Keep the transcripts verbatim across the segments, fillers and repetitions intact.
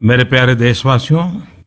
मेरे प्यारे देशवासियों,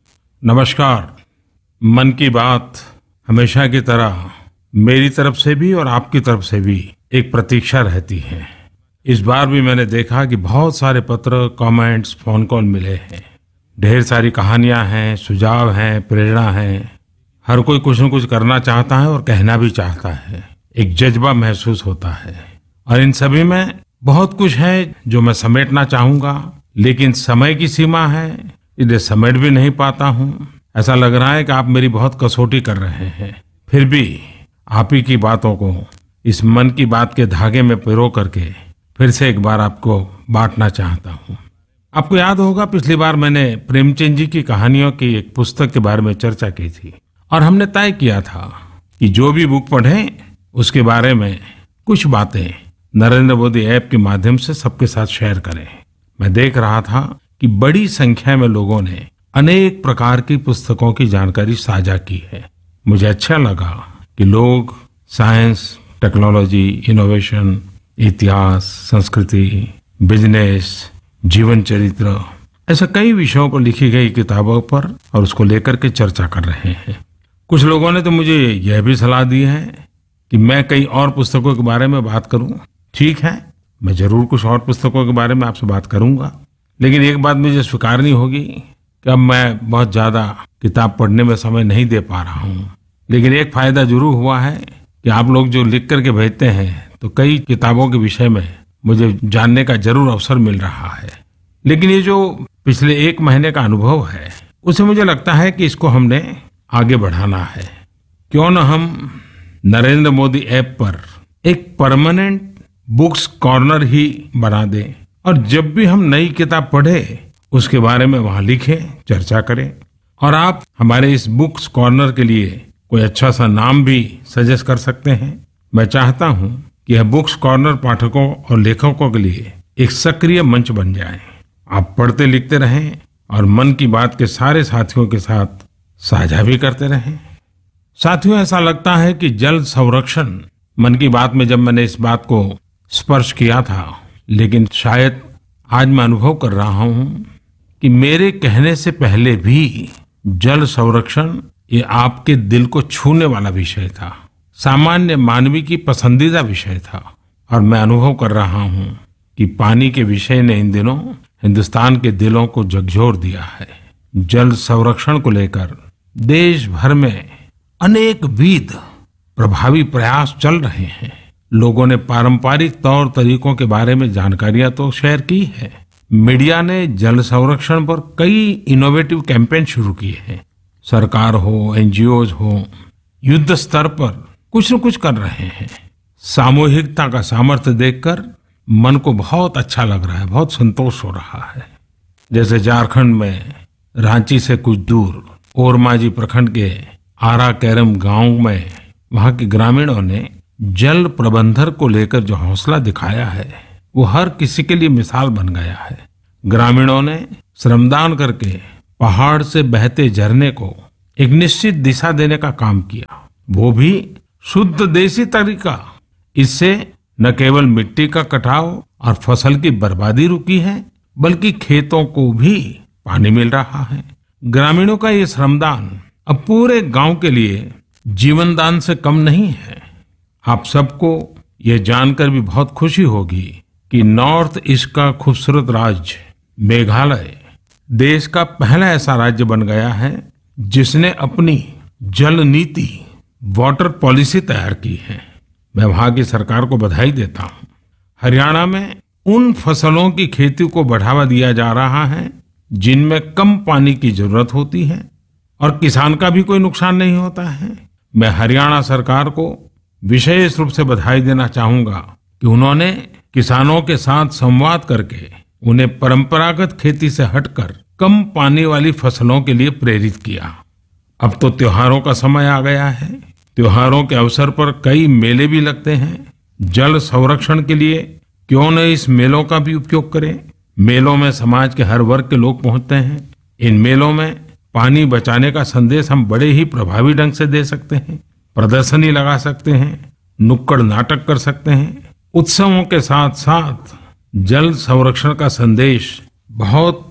नमस्कार। मन की बात हमेशा की तरह मेरी तरफ से भी और आपकी तरफ से भी एक प्रतीक्षा रहती है। इस बार भी मैंने देखा कि बहुत सारे पत्र, कमेंट्स, फोन कॉल मिले हैं। ढेर सारी कहानियां हैं, सुझाव हैं, प्रेरणा है। हर कोई कुछ न कुछ करना चाहता है और कहना भी चाहता है। एक जज्बा महसूस होता है और इन सभी में बहुत कुछ है जो मैं समेटना चाहूंगा, लेकिन समय की सीमा है, इन्हें समेट भी नहीं पाता हूँ। ऐसा लग रहा है कि आप मेरी बहुत कसौटी कर रहे हैं। फिर भी आप ही की बातों को इस मन की बात के धागे में पिरो करके फिर से एक बार आपको बांटना चाहता हूँ। आपको याद होगा, पिछली बार मैंने प्रेमचंद जी की कहानियों की एक पुस्तक के बारे में चर्चा की थी और हमने तय किया था कि जो भी बुक पढ़ें उसके बारे में कुछ बातें नरेंद्र मोदी ऐप के माध्यम से सबके साथ शेयर करें। मैं देख रहा था कि बड़ी संख्या में लोगों ने अनेक प्रकार की पुस्तकों की जानकारी साझा की है। मुझे अच्छा लगा कि लोग साइंस, टेक्नोलॉजी, इनोवेशन, इतिहास, संस्कृति, बिजनेस, जीवन चरित्र, ऐसे कई विषयों पर लिखी गई किताबों पर और उसको लेकर के चर्चा कर रहे हैं। कुछ लोगों ने तो मुझे यह भी सलाह दी है कि मैं कई और पुस्तकों के बारे में बात करूं। ठीक है, मैं जरूर कुछ और पुस्तकों के बारे में आपसे बात करूंगा, लेकिन एक बात मुझे स्वीकारनी होगी कि अब मैं बहुत ज्यादा किताब पढ़ने में समय नहीं दे पा रहा हूं। लेकिन एक फायदा जरूर हुआ है कि आप लोग जो लिख करके भेजते हैं, तो कई किताबों के विषय में मुझे जानने का जरूर अवसर मिल रहा है। लेकिन ये जो पिछले एक महीने का अनुभव है, उसे मुझे लगता है कि इसको हमने आगे बढ़ाना है। क्यों न हम नरेंद्र मोदी ऐप पर एक परमानेंट बुक्स कॉर्नर ही बना दें और जब भी हम नई किताब पढ़े उसके बारे में वहां लिखें, चर्चा करें। और आप हमारे इस बुक्स कॉर्नर के लिए कोई अच्छा सा नाम भी सजेस्ट कर सकते हैं। मैं चाहता हूं कि यह बुक्स कॉर्नर पाठकों और लेखकों के लिए एक सक्रिय मंच बन जाए। आप पढ़ते लिखते रहें और मन की बात के सारे साथियों के साथ साझा भी करते रहें। साथियों, ऐसा लगता है कि जल संरक्षण, मन की बात में जब मैंने इस बात को स्पर्श किया था, लेकिन शायद आज मैं अनुभव कर रहा हूं कि मेरे कहने से पहले भी जल संरक्षण ये आपके दिल को छूने वाला विषय था, सामान्य मानवी की पसंदीदा विषय था। और मैं अनुभव कर रहा हूं कि पानी के विषय ने इन दिनों हिंदुस्तान के दिलों को झकझोर दिया है। जल संरक्षण को लेकर देश भर में अनेक विध प्रभावी प्रयास चल रहे हैं। लोगों ने पारंपरिक तौर तरीकों के बारे में जानकारियां तो शेयर की है। मीडिया ने जल संरक्षण पर कई इनोवेटिव कैंपेन शुरू किए हैं। सरकार हो, एनजीओज हो, युद्ध स्तर पर कुछ न कुछ कर रहे हैं। सामूहिकता का सामर्थ्य देखकर मन को बहुत अच्छा लग रहा है, बहुत संतोष हो रहा है। जैसे झारखंड में रांची से कुछ दूर ओरमांझी प्रखंड के आरा कैरम गांव में वहां के ग्रामीणों ने जल प्रबंधन को लेकर जो हौसला दिखाया है, वो हर किसी के लिए मिसाल बन गया है। ग्रामीणों ने श्रमदान करके पहाड़ से बहते झरने को एक निश्चित दिशा देने का काम किया, वो भी शुद्ध देसी तरीका। इससे न केवल मिट्टी का कटाव और फसल की बर्बादी रुकी है, बल्कि खेतों को भी पानी मिल रहा है। ग्रामीणों का ये श्रमदान अब पूरे गांव के लिए जीवन दान से कम नहीं है। आप सबको ये जानकर भी बहुत खुशी होगी कि नॉर्थ ईस्ट का खूबसूरत राज्य मेघालय देश का पहला ऐसा राज्य बन गया है जिसने अपनी जल नीति, वाटर पॉलिसी तैयार की है। मैं वहां की सरकार को बधाई देता हूं। हरियाणा में उन फसलों की खेती को बढ़ावा दिया जा रहा है जिनमें कम पानी की जरूरत होती है और किसान का भी कोई नुकसान नहीं होता है। मैं हरियाणा सरकार को विशेष रूप से बधाई देना चाहूंगा कि उन्होंने किसानों के साथ संवाद करके उन्हें परंपरागत खेती से हटकर कम पानी वाली फसलों के लिए प्रेरित किया। अब तो त्योहारों का समय आ गया है। त्योहारों के अवसर पर कई मेले भी लगते हैं। जल संरक्षण के लिए क्यों न इस मेलों का भी उपयोग करें। मेलों में समाज के हर वर्ग के लोग पहुंचते हैं। इन मेलों में पानी बचाने का संदेश हम बड़े ही प्रभावी ढंग से दे सकते हैं। प्रदर्शनी लगा सकते हैं, नुक्कड़ नाटक कर सकते हैं। उत्सवों के साथ साथ जल संरक्षण का संदेश बहुत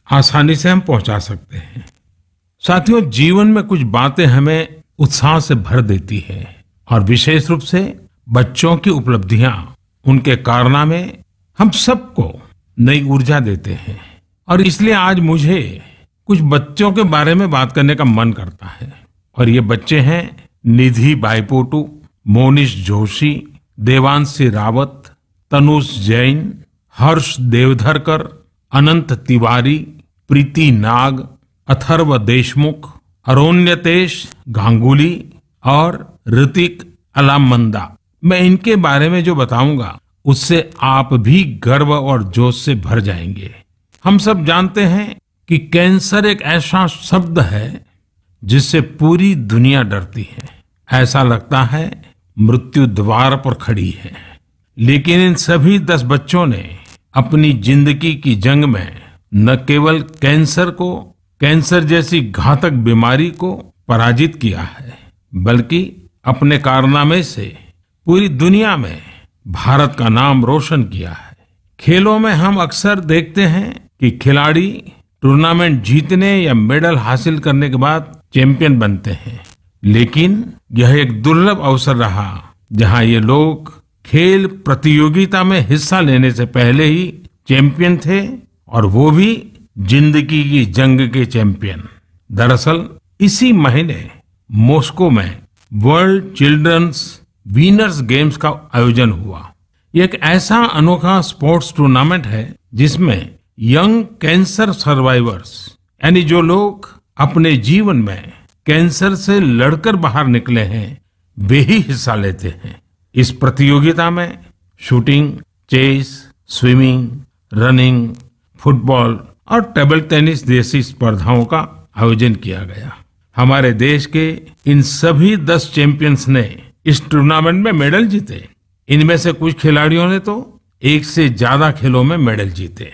आसानी से हम पहुंचा सकते हैं। साथियों, जीवन में कुछ बातें हमें उत्साह से भर देती है और विशेष रूप से बच्चों की उपलब्धियां, उनके कारनामे हम सबको नई ऊर्जा देते हैं। और इसलिए आज मुझे कुछ बच्चों के बारे में बात करने का मन करता है। और ये बच्चे हैं निधि बाईपोटु, मोनिश जोशी, देवांशी रावत, तनुष जैन, हर्ष देवधरकर, अनंत तिवारी, प्रीति नाग, अथर्व देशमुख, अरोन्यतेश गांगुली और ऋतिक अलामंदा। मैं इनके बारे में जो बताऊंगा उससे आप भी गर्व और जोश से भर जाएंगे। हम सब जानते हैं कि कैंसर एक ऐसा शब्द है जिससे पूरी दुनिया डरती है। ऐसा लगता है मृत्यु द्वार पर खड़ी है। लेकिन इन सभी दस बच्चों ने अपनी जिंदगी की जंग में न केवल कैंसर को, कैंसर जैसी घातक बीमारी को पराजित किया है, बल्कि अपने कारनामे से पूरी दुनिया में भारत का नाम रोशन किया है। खेलों में हम अक्सर देखते हैं कि खिलाड़ी टूर्नामेंट जीतने या मेडल हासिल करने के बाद चैंपियन बनते हैं, लेकिन यह एक दुर्लभ अवसर रहा जहां ये लोग खेल प्रतियोगिता में हिस्सा लेने से पहले ही चैंपियन थे, और वो भी जिंदगी की जंग के चैंपियन। दरअसल इसी महीने मॉस्को में वर्ल्ड चिल्ड्रंस विनर्स गेम्स का आयोजन हुआ। ये एक ऐसा अनोखा स्पोर्ट्स टूर्नामेंट है जिसमें यंग कैंसर सर्वाइवर्स, यानी जो लोग अपने जीवन में कैंसर से लड़कर बाहर निकले हैं, वे ही हिस्सा लेते हैं। इस प्रतियोगिता में shooting, chess, swimming, running, football और टेबल टेनिस जैसी स्पर्धाओं का आयोजन किया गया। हमारे देश के इन सभी दस चैंपियंस ने इस टूर्नामेंट में मेडल जीते। इनमें से कुछ खिलाड़ियों ने तो एक से ज्यादा खेलों में मेडल जीते।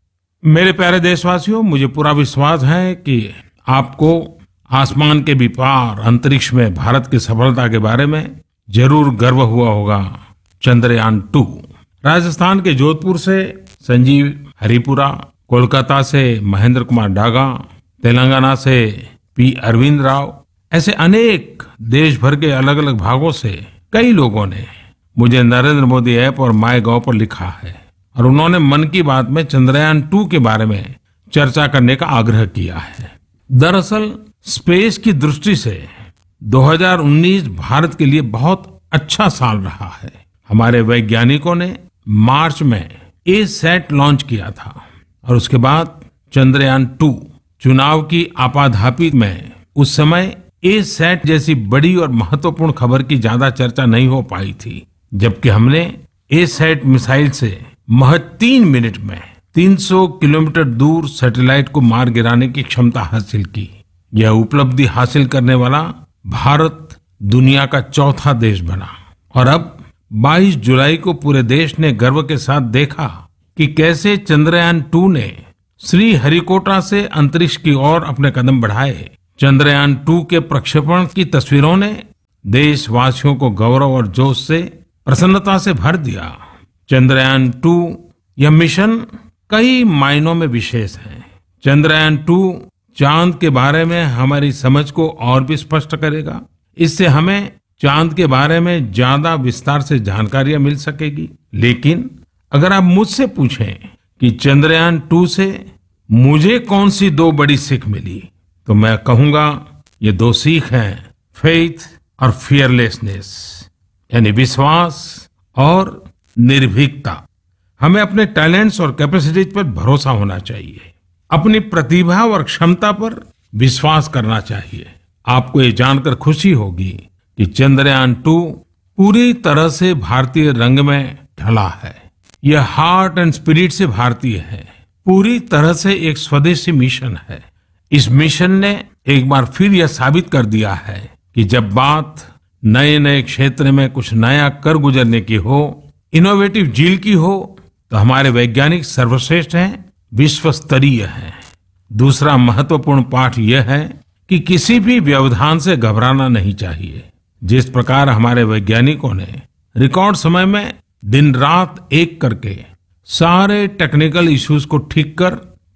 मेरे प्यारे देशवासियों, मुझे पूरा विश्वास है कि आपको आसमान के भी पार अंतरिक्ष में भारत की सफलता के बारे में जरूर गर्व हुआ होगा। चंद्रयान टू। राजस्थान के जोधपुर से संजीव हरिपुरा, कोलकाता से महेंद्र कुमार डागा, तेलंगाना से पी अरविंद राव, ऐसे अनेक देश भर के अलग अलग भागों से कई लोगों ने मुझे नरेंद्र मोदी ऐप और माय गॉव पर लिखा है और उन्होंने मन की बात में चंद्रयान टू के बारे में चर्चा करने का आग्रह किया है। दरअसल स्पेस की दृष्टि से दो हज़ार उन्नीस भारत के लिए बहुत अच्छा साल रहा है। हमारे वैज्ञानिकों ने मार्च में ए सैट लॉन्च किया था और उसके बाद चंद्रयान टू। चुनाव की आपाधापी में उस समय ए सैट जैसी बड़ी और महत्वपूर्ण खबर की ज्यादा चर्चा नहीं हो पाई थी, जबकि हमने ए सैट मिसाइल से महज तीन मिनट में तीन सौ किलोमीटर दूर सैटेलाइट को मार गिराने की क्षमता हासिल की। यह उपलब्धि हासिल करने वाला भारत दुनिया का चौथा देश बना। और अब बाईस जुलाई को पूरे देश ने गर्व के साथ देखा कि कैसे चंद्रयान टू ने श्रीहरिकोटा से अंतरिक्ष की ओर अपने कदम बढ़ाए। चंद्रयान टू के प्रक्षेपण की तस्वीरों ने देशवासियों को गौरव और जोश से, प्रसन्नता से भर दिया। चंद्रयान टू यह मिशन कई मायनों में विशेष है। चंद्रयान टू चांद के बारे में हमारी समझ को और भी स्पष्ट करेगा। इससे हमें चांद के बारे में ज्यादा विस्तार से जानकारियां मिल सकेगी। लेकिन अगर आप मुझसे पूछें कि चंद्रयान टू से मुझे कौन सी दो बड़ी सीख मिली, तो मैं कहूंगा ये दो सीख हैं, फेथ और फियरलेसनेस, यानी विश्वास और निर्भीकता। हमें अपने टैलेंट्स और कैपेसिटीज पर भरोसा होना चाहिए, अपनी प्रतिभा और क्षमता पर विश्वास करना चाहिए। आपको ये जानकर खुशी होगी कि चंद्रयान टू पूरी तरह से भारतीय रंग में ढला है। यह हार्ट एंड स्पिरिट से भारतीय है, पूरी तरह से एक स्वदेशी मिशन है। इस मिशन ने एक बार फिर यह साबित कर दिया है कि जब बात नए नए क्षेत्र में कुछ नया कर गुजरने की हो, इनोवेटिव झील की हो, तो हमारे वैज्ञानिक सर्वश्रेष्ठ हैं, विश्व स्तरीय हैं। दूसरा महत्वपूर्ण पाठ यह है कि किसी भी व्यवधान से घबराना नहीं चाहिए। जिस प्रकार हमारे वैज्ञानिकों ने रिकॉर्ड समय में दिन रात एक करके सारे टेक्निकल इश्यूज को ठीक कर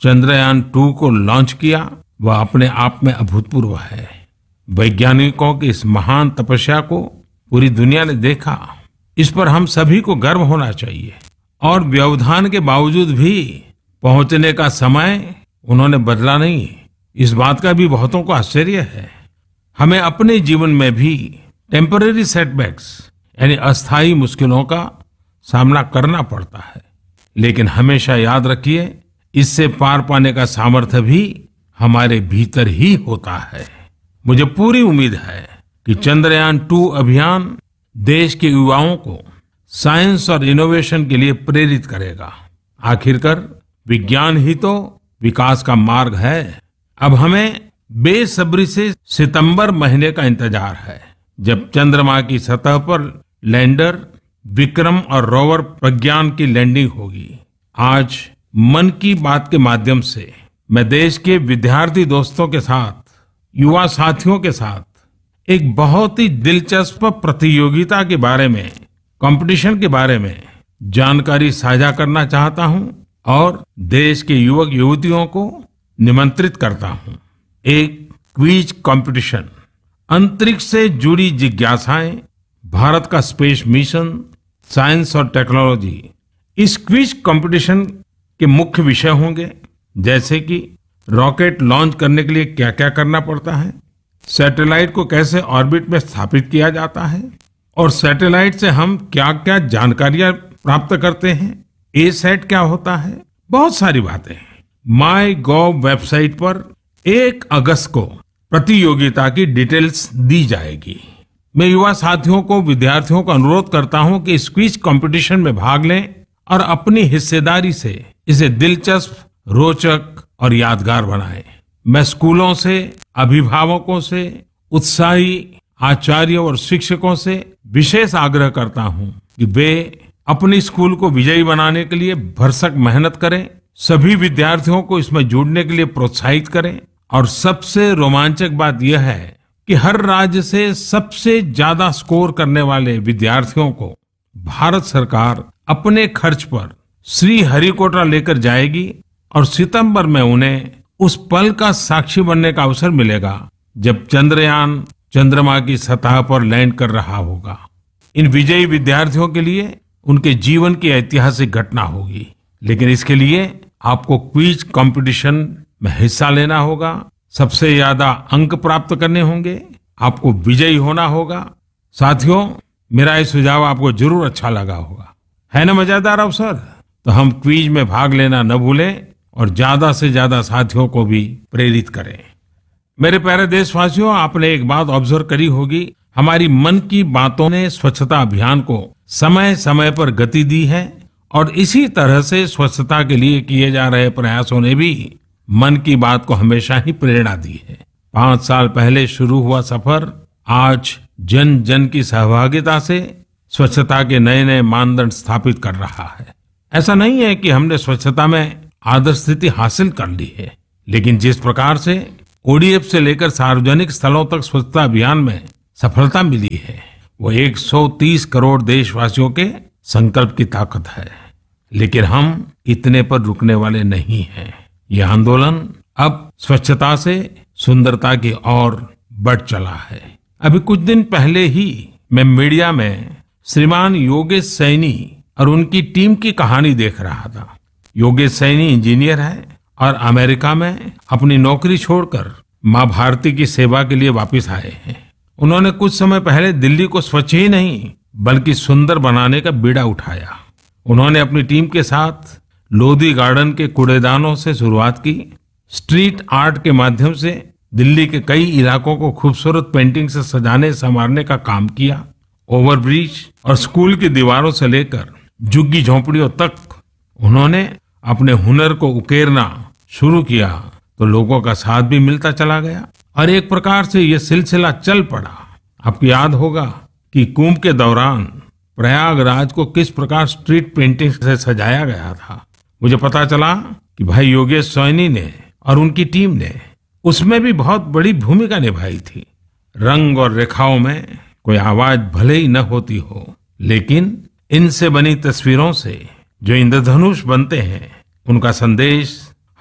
चंद्रयान टू को लॉन्च किया वह अपने आप में अभूतपूर्व है। वैज्ञानिकों की इस महान तपस्या को पूरी दुनिया ने देखा। इस पर हम सभी को गर्व होना चाहिए। और व्यवधान के बावजूद भी पहुंचने का समय उन्होंने बदला नहीं, इस बात का भी बहुतों को आश्चर्य है। हमें अपने जीवन में भी टेम्पररी सेटबैक्स यानी अस्थायी मुश्किलों का सामना करना पड़ता है, लेकिन हमेशा याद रखिए इससे पार पाने का सामर्थ्य भी हमारे भीतर ही होता है। मुझे पूरी उम्मीद है कि चंद्रयान टू अभियान देश के युवाओं को साइंस और इनोवेशन के लिए प्रेरित करेगा। आखिरकार विज्ञान ही तो विकास का मार्ग है। अब हमें बेसब्री से सितंबर महीने का इंतजार है, जब चंद्रमा की सतह पर लैंडर विक्रम और रोवर प्रज्ञान की लैंडिंग होगी। आज मन की बात के माध्यम से मैं देश के विद्यार्थी दोस्तों के साथ, युवा साथियों के साथ एक बहुत ही दिलचस्प प्रतियोगिता के बारे में, कंपटीशन के बारे में जानकारी साझा करना चाहता हूं और देश के युवक युवतियों को निमंत्रित करता हूं। एक क्विज कंपटीशन, अंतरिक्ष से जुड़ी जिज्ञासाएं, भारत का स्पेस मिशन, साइंस और टेक्नोलॉजी। इस क्विज कंपटीशन के मुख्य विषय होंगे जैसे कि रॉकेट लॉन्च करने के लिए क्या क्या करना पड़ता है, सैटेलाइट को कैसे ऑर्बिट में स्थापित किया जाता है और सैटेलाइट से हम क्या क्या जानकारियां प्राप्त करते हैं, ए सैट क्या होता है, बहुत सारी बातें। माई गॉव वेबसाइट पर एक अगस्त को प्रतियोगिता की डिटेल्स दी जाएगी। मैं युवा साथियों को, विद्यार्थियों को अनुरोध करता हूं कि इस क्विज कंपटीशन में भाग लें और अपनी हिस्सेदारी से इसे दिलचस्प, रोचक और यादगार बनाएं। मैं स्कूलों से, अभिभावकों से, उत्साही आचार्यों और शिक्षकों से विशेष आग्रह करता हूं कि वे अपनी स्कूल को विजयी बनाने के लिए भरसक मेहनत करें, सभी विद्यार्थियों को इसमें जुड़ने के लिए प्रोत्साहित करें। और सबसे रोमांचक बात यह है कि हर राज्य से सबसे ज्यादा स्कोर करने वाले विद्यार्थियों को भारत सरकार अपने खर्च पर श्रीहरिकोटा लेकर जाएगी और सितंबर में उन्हें उस पल का साक्षी बनने का अवसर मिलेगा जब चंद्रयान चंद्रमा की सतह पर लैंड कर रहा होगा। इन विजयी विद्यार्थियों के लिए उनके जीवन की ऐतिहासिक घटना होगी, लेकिन इसके लिए आपको क्विज कंपटीशन में हिस्सा लेना होगा, सबसे ज्यादा अंक प्राप्त करने होंगे, आपको विजयी होना होगा। साथियों, मेरा ये सुझाव आपको जरूर अच्छा लगा होगा, है ना मजेदार अवसर? तो हम क्विज में भाग लेना न भूलें और ज्यादा से ज्यादा साथियों को भी प्रेरित करें। मेरे प्यारे देशवासियों, आपने एक बात ऑब्जर्व करी होगी, हमारी मन की बातों ने स्वच्छता अभियान को समय समय पर गति दी है और इसी तरह से स्वच्छता के लिए किए जा रहे प्रयासों ने भी मन की बात को हमेशा ही प्रेरणा दी है। पांच साल पहले शुरू हुआ सफर आज जन जन की सहभागिता से स्वच्छता के नए नए मानदंड स्थापित कर रहा है। ऐसा नहीं है कि हमने स्वच्छता में आदर्श स्थिति हासिल कर ली है, लेकिन जिस प्रकार से ओडीएफ से लेकर सार्वजनिक स्थलों तक स्वच्छता अभियान में सफलता मिली है, वो एक सौ तीस करोड़ देशवासियों के संकल्प की ताकत है। लेकिन हम इतने पर रुकने वाले नहीं हैं। यह आंदोलन अब स्वच्छता से सुंदरता की ओर बढ़ चला है। अभी कुछ दिन पहले ही मैं मीडिया में श्रीमान योगेश सैनी और उनकी टीम की कहानी देख रहा था। योगेश सैनी इंजीनियर है और अमेरिका में अपनी नौकरी छोड़कर माँ भारती की सेवा के लिए वापस आए हैं। उन्होंने कुछ समय पहले दिल्ली को स्वच्छ ही नहीं बल्कि सुंदर बनाने का बीड़ा उठाया। उन्होंने अपनी टीम के साथ लोधी गार्डन के कूड़ेदानों से शुरुआत की, स्ट्रीट आर्ट के माध्यम से दिल्ली के कई इलाकों को खूबसूरत पेंटिंग से सजाने संवारने का काम किया। ओवरब्रिज और स्कूल की दीवारों से लेकर झुग्गी झोंपड़ियों तक उन्होंने अपने हुनर को उकेरना शुरू किया तो लोगों का साथ भी मिलता चला गया और एक प्रकार से ये सिलसिला चल पड़ा। आपको याद होगा कि कुंभ के दौरान प्रयागराज को किस प्रकार स्ट्रीट पेंटिंग से सजाया गया था। मुझे पता चला कि भाई योगेश सैनी ने और उनकी टीम ने उसमें भी बहुत बड़ी भूमिका निभाई थी। रंग और रेखाओं में कोई आवाज भले ही न होती हो, लेकिन इनसे बनी तस्वीरों से जो इंद्रधनुष बनते हैं, उनका संदेश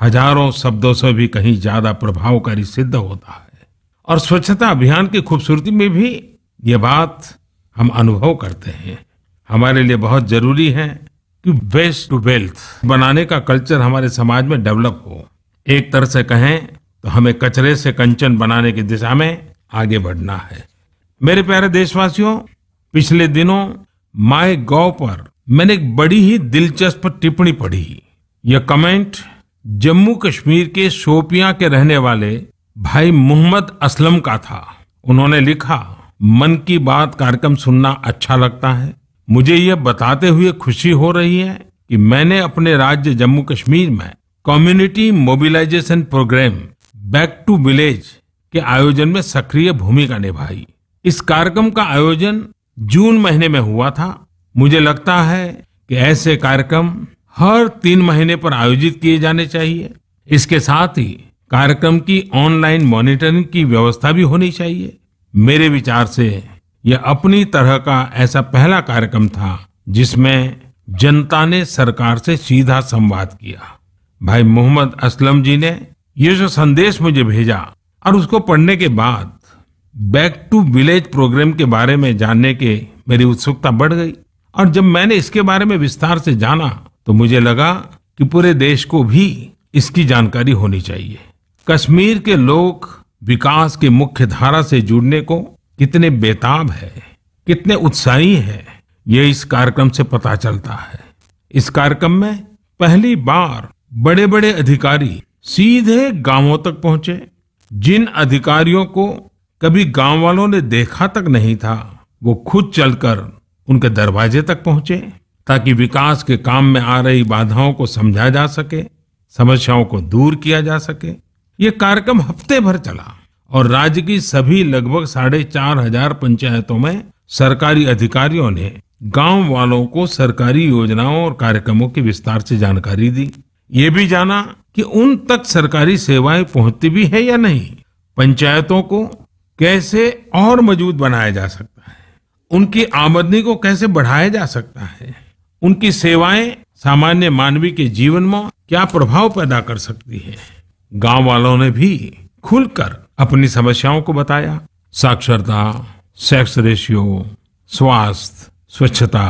हजारों शब्दों से भी कहीं ज्यादा प्रभावकारी सिद्ध होता है। और स्वच्छता अभियान की खूबसूरती में भी ये बात हम अनुभव करते हैं। हमारे लिए बहुत जरूरी है कि वेस्ट टू वेल्थ बनाने का कल्चर हमारे समाज में डेवलप हो। एक तरह से कहें तो हमें कचरे से कंचन बनाने की दिशा में आगे बढ़ना है। मेरे प्यारे देशवासियों, पिछले दिनों माय गॉव पर मैंने एक बड़ी ही दिलचस्प टिप्पणी पढ़ी। यह कमेंट जम्मू कश्मीर के शोपियां के रहने वाले भाई मोहम्मद असलम का था। उन्होंने लिखा, मन की बात कार्यक्रम सुनना अच्छा लगता है। मुझे यह बताते हुए खुशी हो रही है कि मैंने अपने राज्य जम्मू कश्मीर में community mobilisation programme back to village के आयोजन में सक्रिय भूमिका निभाई। इस कार्यक्रम का आयोजन जून महीने में हुआ था। मुझे लगता है कि ऐसे कार्यक्रम हर तीन महीने पर आयोजित किए जाने चाहिए। इसके साथ ही कार्यक्रम की ऑनलाइन मॉनिटरिंग की व्यवस्था भी होनी चाहिए। मेरे विचार से यह अपनी तरह का ऐसा पहला कार्यक्रम था जिसमें जनता ने सरकार से सीधा संवाद किया। भाई मोहम्मद असलम जी ने ये जो संदेश मुझे भेजा और उसको पढ़ने के बाद बैक टू विलेज प्रोग्राम के बारे में जानने के मेरी उत्सुकता बढ़ गई। और जब मैंने इसके बारे में विस्तार से जाना तो मुझे लगा कि पूरे देश को भी इसकी जानकारी होनी चाहिए। कश्मीर के लोग विकास की मुख्य धारा से जुड़ने को कितने बेताब है, कितने उत्साही है, ये इस कार्यक्रम से पता चलता है। इस कार्यक्रम में पहली बार बड़े बड़े अधिकारी सीधे गांवों तक पहुंचे। जिन अधिकारियों को कभी गांव वालों ने देखा तक नहीं था, वो खुद चलकर उनके दरवाजे तक पहुंचे ताकि विकास के काम में आ रही बाधाओं को समझा जा सके, समस्याओं को दूर किया जा सके। ये कार्यक्रम हफ्ते भर चला और राज्य की सभी लगभग साढ़े चार हजार पंचायतों में सरकारी अधिकारियों ने गांव वालों को सरकारी योजनाओं और कार्यक्रमों की विस्तार से जानकारी दी। ये भी जाना कि उन तक सरकारी सेवाएं पहुंचती भी है या नहीं, पंचायतों को कैसे और मजबूत बनाया जा सकता है, उनकी आमदनी को कैसे बढ़ाया जा सकता है, उनकी सेवाएं सामान्य मानवी के जीवन में क्या प्रभाव पैदा कर सकती है। गांव वालों ने भी खुलकर अपनी समस्याओं को बताया। साक्षरता, सेक्स रेशियो, स्वास्थ्य, स्वच्छता,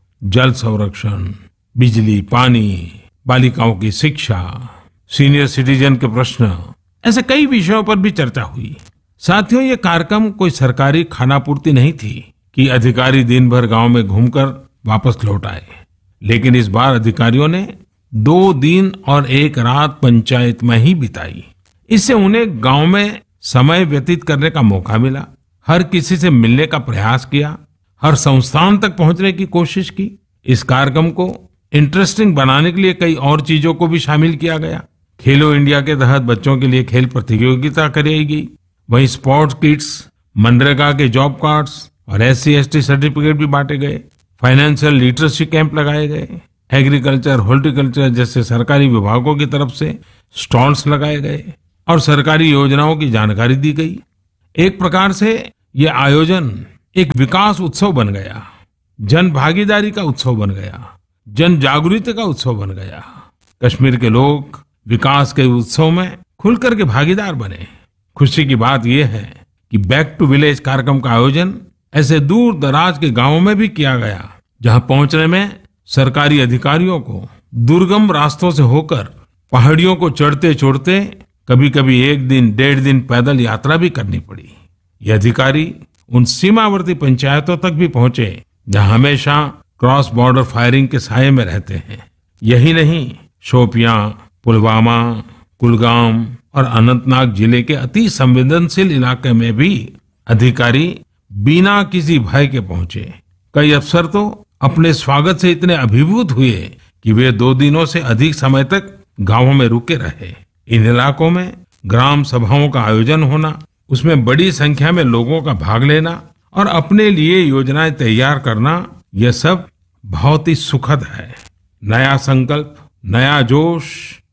जल संरक्षण, बिजली, पानी, बालिकाओं की शिक्षा, सीनियर सिटीजन के प्रश्न, ऐसे कई विषयों पर भी चर्चा हुई। साथियों, ये कार्यक्रम कोई सरकारी खानापूर्ति नहीं थी कि अधिकारी दिन भर गांव में घूमकर वापस लौट आए। लेकिन इस बार अधिकारियों ने दो दिन और एक रात पंचायत में ही बिताई। इससे उन्हें गांव में समय व्यतीत करने का मौका मिला, हर किसी से मिलने का प्रयास किया, हर संस्थान तक पहुंचने की कोशिश की। इस कार्यक्रम को इंटरेस्टिंग बनाने के लिए कई और चीजों को भी शामिल किया गया। खेलो इंडिया के तहत बच्चों के लिए खेल प्रतियोगिता कराई गई। वहीं स्पोर्ट्स किट्स, मनरेगा के जॉब कार्ड्स और S C S T certificate भी बांटे गए। फाइनेंशियल लिटरेसी कैंप लगाए गए। एग्रीकल्चर, हॉर्टिकल्चर जैसे सरकारी विभागों की तरफ से स्टॉल्स लगाए गए और सरकारी योजनाओं की जानकारी दी गई। एक प्रकार से ये आयोजन एक विकास उत्सव बन गया, जन भागीदारी का उत्सव बन गया, जन जागृति का उत्सव बन गया। कश्मीर के लोग विकास के उत्सव में खुलकर के भागीदार बने। खुशी की बात यह है कि बैक टू विलेज कार्यक्रम का आयोजन ऐसे दूर दराज के गांवों में भी किया गया, जहां पहुंचने में सरकारी अधिकारियों को दुर्गम रास्तों से होकर पहाड़ियों को चढ़ते चढ़ते कभी कभी एक दिन डेढ़ दिन पैदल यात्रा भी करनी पड़ी। ये अधिकारी उन सीमावर्ती पंचायतों तक भी पहुंचे जहां हमेशा क्रॉस बॉर्डर फायरिंग के साये में रहते हैं। यही नहीं, शोपियां, पुलवामा, कुलगाम और अनंतनाग जिले के अति संवेदनशील इलाके में भी अधिकारी बिना किसी भय के पहुंचे। कई अफसर तो अपने स्वागत से इतने अभिभूत हुए कि वे दो दिनों से अधिक समय तक गांवों में रुके रहे। इन इलाकों में ग्राम सभाओं का आयोजन होना, उसमें बड़ी संख्या में लोगों का भाग लेना और अपने लिए योजनाएं तैयार करना, यह सब बहुत ही सुखद है। नया संकल्प, नया जोश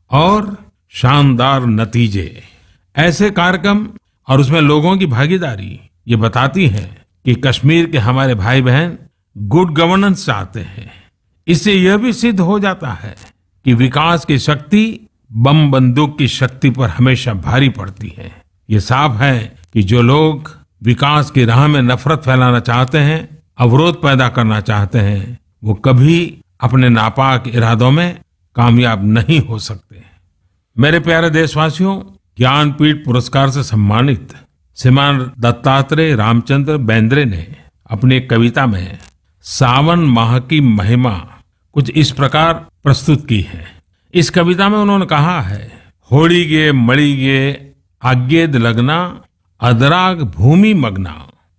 और शानदार नतीजे। ऐसे कार्यक्रम और उसमें लोगों की भागीदारी ये बताती है कि कश्मीर के हमारे भाई बहन गुड गवर्नेंस चाहते हैं। इससे यह भी सिद्ध हो जाता है कि विकास की शक्ति बम बंदूक की शक्ति पर हमेशा भारी पड़ती है। ये साफ है कि जो लोग विकास की राह में नफरत फैलाना चाहते हैं, अवरोध पैदा करना चाहते हैं, वो कभी अपने नापाक इरादों में कामयाब नहीं हो सकते। मेरे प्यारे देशवासियों, ज्ञानपीठ पुरस्कार से सम्मानित श्रीमान दत्तात्रेय रामचंद्र बेंद्रे ने अपनी एक कविता में सावन माह की महिमा कुछ इस प्रकार प्रस्तुत की है। इस कविता में उन्होंने कहा है, होळीगे मळीगे आग्येद लगना अदराग भूमि मगना,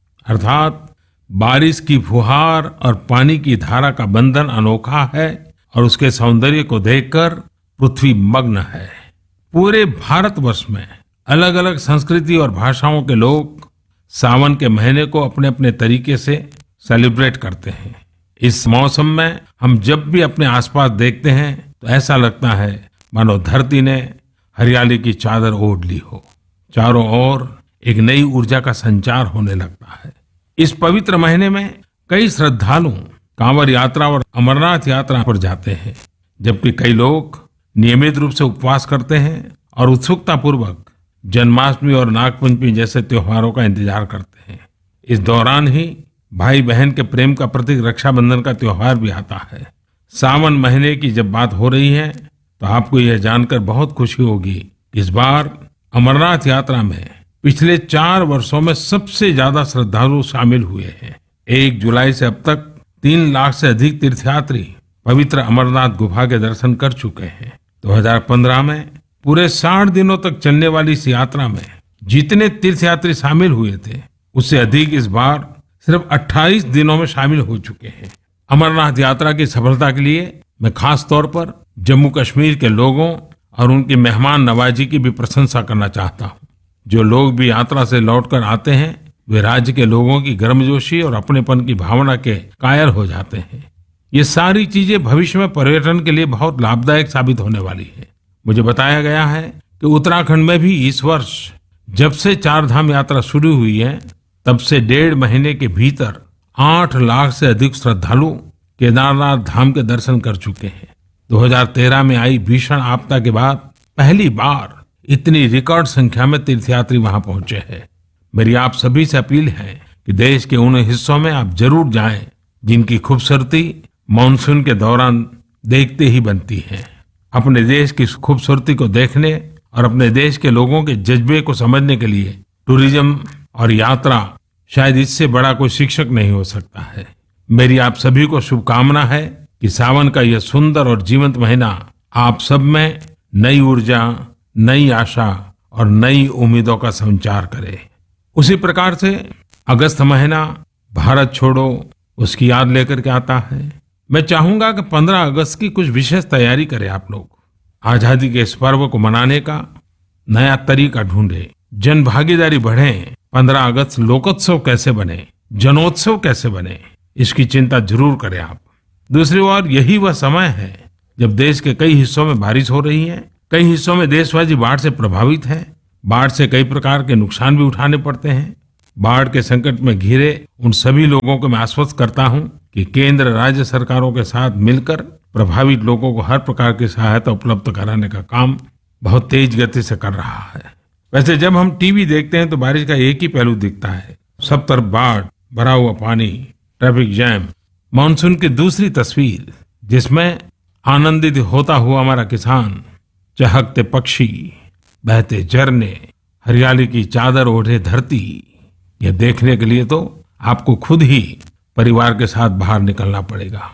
अर्थात बारिश की फुहार और पानी की धारा का बंधन अनोखा है और उसके सौंदर्य को देखकर पृथ्वी मग्न है। पूरे भारतवर्ष में अलग अलग संस्कृति और भाषाओं के लोग सावन के महीने को अपने अपने तरीके से सेलिब्रेट करते हैं। इस मौसम में हम जब भी अपने आसपास देखते हैं तो ऐसा लगता है मानो धरती ने हरियाली की चादर ओढ़ ली हो। चारों ओर एक नई ऊर्जा का संचार होने लगता है। इस पवित्र महीने में कई श्रद्धालु कांवड़ यात्रा और अमरनाथ यात्रा पर जाते हैं, जबकि कई लोग नियमित रूप से उपवास करते हैं और उत्सुकता पूर्वक जन्माष्टमी और नागपंचमी जैसे त्योहारों का इंतजार करते हैं। इस दौरान ही भाई बहन के प्रेम का प्रतीक रक्षाबंधन का त्योहार भी आता है। सावन महीने की जब बात हो रही है तो आपको यह जानकर बहुत खुशी होगी, इस बार अमरनाथ यात्रा में पिछले चार वर्षों में सबसे ज्यादा श्रद्धालु शामिल हुए हैं। एक जुलाई से अब तक तीन लाख से अधिक तीर्थयात्री पवित्र अमरनाथ गुफा के दर्शन कर चुके हैं। दो हज़ार पंद्रह में पूरे साठ दिनों तक चलने वाली इस यात्रा में जितने तीर्थयात्री शामिल हुए थे, उससे अधिक इस बार सिर्फ अट्ठाईस दिनों में शामिल हो चुके हैं। अमरनाथ यात्रा की सफलता के लिए मैं खास तौर पर जम्मू कश्मीर के लोगों और उनकी मेहमान नवाजी की भी प्रशंसा करना चाहता हूँ। जो लोग भी यात्रा से लौटकर आते हैं, वे राज्य के लोगों की गर्मजोशी और अपनेपन की भावना के कायल हो जाते हैं। ये सारी चीजें भविष्य में पर्यटन के लिए बहुत लाभदायक साबित होने वाली है। मुझे बताया गया है कि उत्तराखंड में भी इस वर्ष जब से चार धाम यात्रा शुरू हुई है, तब से डेढ़ महीने के भीतर आठ लाख से अधिक श्रद्धालु केदारनाथ धाम के दर्शन कर चुके हैं। दो हज़ार तेरह में आई भीषण आपदा के बाद पहली बार इतनी रिकॉर्ड संख्या में तीर्थयात्री वहां पहुंचे हैं। मेरी आप सभी से अपील है कि देश के उन हिस्सों में आप जरूर जाएं जिनकी खूबसूरती मानसून के दौरान देखते ही बनती है। अपने देश की खूबसूरती को देखने और अपने देश के लोगों के जज्बे को समझने के लिए टूरिज्म और यात्रा शायद इससे बड़ा कोई शिक्षक नहीं हो सकता है। मेरी आप सभी को शुभकामना है कि सावन का यह सुंदर और जीवंत महीना आप सब में नई ऊर्जा, नई आशा और नई उम्मीदों का संचार करे। उसी प्रकार से अगस्त महीना भारत छोड़ो उसकी याद लेकर के आता है। मैं चाहूंगा कि पंद्रह अगस्त की कुछ विशेष तैयारी करें आप लोग। आजादी के इस पर्व को मनाने का नया तरीका ढूंढे, जन भागीदारी बढ़े। पंद्रह अगस्त लोकोत्सव कैसे बने, जनोत्सव कैसे बने, इसकी चिंता जरूर करें आप। दूसरी ओर यही वह समय है जब देश के कई हिस्सों में बारिश हो रही है। कई हिस्सों में देशवासी बाढ़ से प्रभावित है। बाढ़ से कई प्रकार के नुकसान भी उठाने पड़ते हैं। बाढ़ के संकट में घिरे उन सभी लोगों को मैं आश्वस्त करता हूं कि केंद्र राज्य सरकारों के साथ मिलकर प्रभावित लोगों को हर प्रकार की सहायता उपलब्ध कराने का काम बहुत तेज गति से कर रहा है। वैसे जब हम टीवी देखते हैं तो बारिश का एक ही पहलू दिखता है, सब तरफ बाढ़, भरा हुआ पानी, ट्रैफिक जैम। मानसून की दूसरी तस्वीर जिसमें आनंदित होता हुआ हमारा किसान, चहकते पक्षी, बहते झरने, हरियाली की चादर ओढ़े धरती, यह देखने के लिए तो आपको खुद ही परिवार के साथ बाहर निकलना पड़ेगा।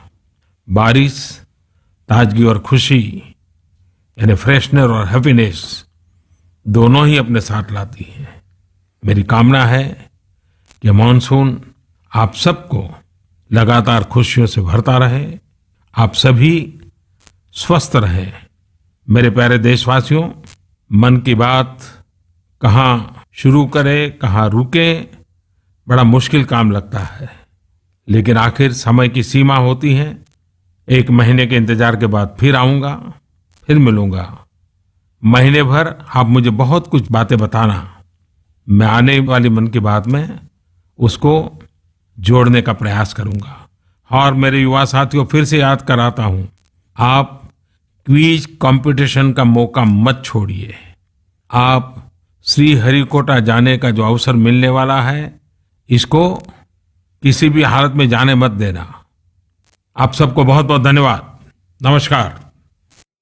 बारिश ताजगी और खुशी यानी फ्रेशनर और हैप्पीनेस दोनों ही अपने साथ लाती है। मेरी कामना है कि मानसून आप सबको लगातार खुशियों से भरता रहे, आप सभी स्वस्थ रहें। मेरे प्यारे देशवासियों, मन की बात कहाँ शुरू करें, कहाँ रुकें, बड़ा मुश्किल काम लगता है, लेकिन आखिर समय की सीमा होती है। एक महीने के इंतजार के बाद फिर आऊंगा, फिर मिलूंगा। महीने भर आप मुझे बहुत कुछ बातें बताना, मैं आने वाली मन की बात में उसको जोड़ने का प्रयास करूंगा। और मेरे युवा साथियों, फिर से याद कराता हूं, आप क्विज कंपटीशन का मौका मत छोड़िए। आप श्रीहरिकोटा जाने का जो अवसर मिलने वाला है, इसको किसी भी हालत में जाने मत देना। आप सबको बहुत बहुत धन्यवाद। नमस्कार।